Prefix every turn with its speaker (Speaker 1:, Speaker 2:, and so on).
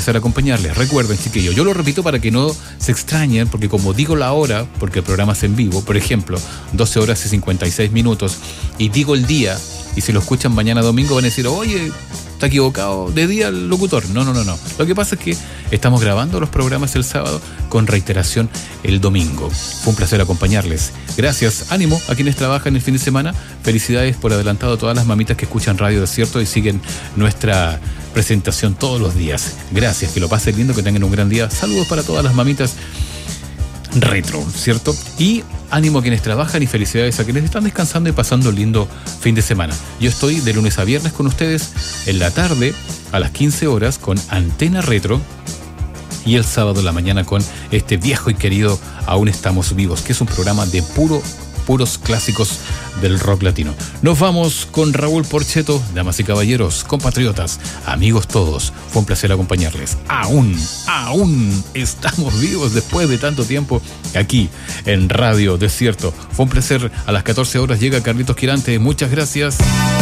Speaker 1: placer acompañarles. Recuerden, chiquillos, yo lo repito para que no se extrañen, porque como digo la hora, porque el programa es en vivo, por ejemplo, 12 horas y 56 minutos, y digo el día, y si lo escuchan mañana domingo van a decir, oye, está equivocado de día el locutor. No. Lo que pasa es que estamos grabando los programas el sábado con reiteración el domingo. Fue un placer acompañarles. Gracias, ánimo a quienes trabajan el fin de semana. Felicidades por adelantado a todas las mamitas que escuchan Radio Desierto y siguen nuestra presentación todos los días. Gracias, que lo pasen lindo, que tengan un gran día. Saludos para todas las mamitas retro, ¿cierto? Y ánimo a quienes trabajan y felicidades a quienes están descansando y pasando un lindo fin de semana. Yo estoy de lunes a viernes con ustedes en la tarde a las 15 horas con Antena Retro y el sábado en la mañana con este viejo y querido Aún Estamos Vivos, que es un programa de puros clásicos del rock latino. Nos vamos con Raúl Porchetto, damas y caballeros, compatriotas, amigos todos. Fue un placer acompañarles. Aún estamos vivos después de tanto tiempo aquí en Radio Desierto. Fue un placer. A las 14 horas llega Carlitos Quirante. Muchas gracias.